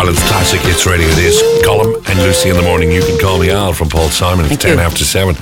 Ireland's Classic Hits Radio. It is Colm and Lucy in the morning. You can call me Al from Paul Simon. It's 10 after 7.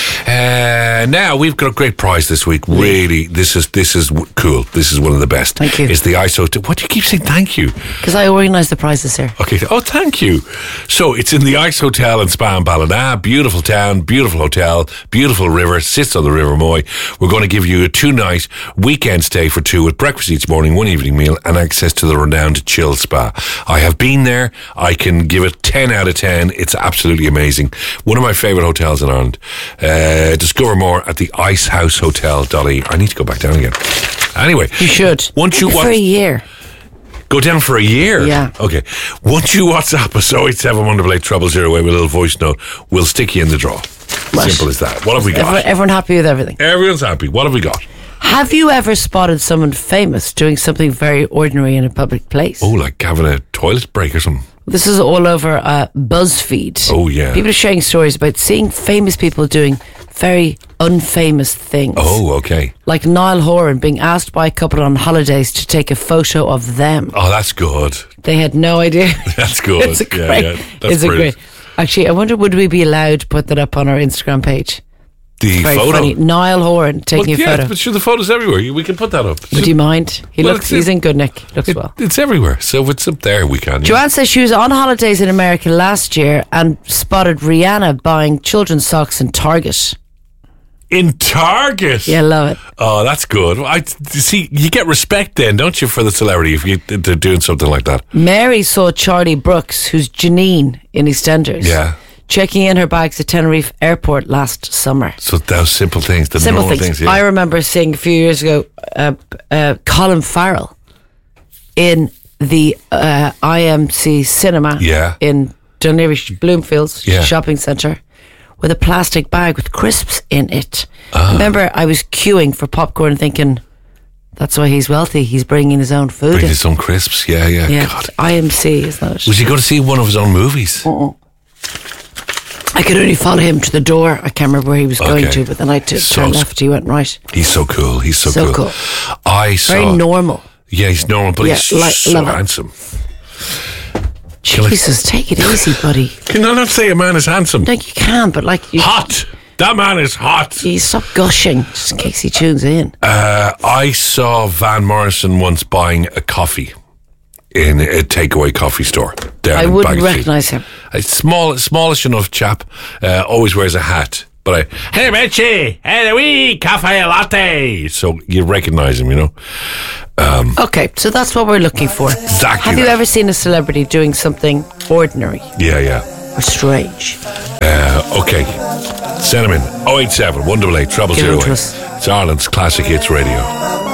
Now, we've got a great prize this week. Really, this is cool. This is one of the best. Thank you. It's the Ice Hotel. What do you keep saying thank you? Because I organise the prizes here. Okay. Oh, thank you. So, it's in the Ice Hotel in Spa and Ballina. Beautiful town, beautiful hotel, beautiful river, sits on the River Moy. We're going to give you a 2-night weekend stay for 2 with breakfast each morning, 1 evening meal, and access to the renowned Chill Spa. I have been there. I can give it 10 out of 10. It's absolutely amazing. One of my favourite hotels in Ireland. Discover more at the icehousehotel.ie. I need to go back down again. Anyway. You should. Once you for a year. Go down for a year? Yeah. Okay. Once you WhatsApp us 087 188 000 with a little voice note, we'll stick you in the draw. Right. Simple as that. What have we got? Everyone happy with everything? Everyone's happy. What have we got? Have you ever spotted someone famous doing something very ordinary in a public place? Oh, like having a toilet break or something. This is all over BuzzFeed. Oh, yeah. People are sharing stories about seeing famous people doing very unfamous things. Oh, okay. Like Niall Horan being asked by a couple on holidays to take a photo of them. Oh, that's good. They had no idea. That's good. It's a great. Yeah, that's it's brilliant. a great. Actually, I wonder, would we be allowed to put that up on our Instagram page? The Very photo. funny. Niall Horan taking a photo. But sure, the photo's everywhere. We can put that up. Would you mind? He's in good nick. Looks well. It's everywhere. So if it's up there, we can. Joanne says she was on holidays in America last year and spotted Rihanna buying children's socks in Target. In Target? Yeah, love it. Oh, that's good. See, you get respect then, don't you, for the celebrity if they're doing something like that. Mary saw Charlie Brooks, who's Janine in EastEnders. Yeah. Checking in her bags at Tenerife Airport last summer. So those simple things, the Simple normal things. things. Yeah. I remember seeing a few years ago Colin Farrell in the IMC cinema in Dunleary Bloomfields shopping centre with a plastic bag with crisps in it. I remember I was queuing for popcorn thinking, that's why he's wealthy. He's bringing his own food. Bringing his own crisps, yeah. God. IMC, isn't it? Was he going to see one of his own movies? I could only follow him to the door. I can't remember where he was going to, but then I turned left. He went right. He's so cool. He's so cool. Very normal. Yeah, he's normal, but he's so handsome. Jesus, take it easy, buddy. Can I not say a man is handsome? No, you can, but hot. That man is hot. You stop gushing, just in case he tunes in. I saw Van Morrison once buying a coffee in a takeaway coffee store. I wouldn't recognise him. A smallish enough chap, always wears a hat. But hey Richie, hey wee cafe latte. So you recognise him, you know. Okay, so that's what we're looking for. Exactly. Have you ever seen a celebrity doing something ordinary? Yeah. Or strange? Okay. Send them in. 087 188 0008. It's Ireland's Classic Hits Radio.